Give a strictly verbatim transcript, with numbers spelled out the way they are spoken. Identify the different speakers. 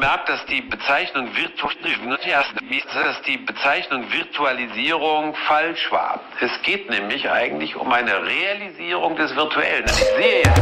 Speaker 1: merkt, dass die Bezeichnung Virtu dass die Bezeichnung Virtualisierung falsch war. Es geht nämlich eigentlich um eine Realisierung des Virtuellen. Ich sehe jetzt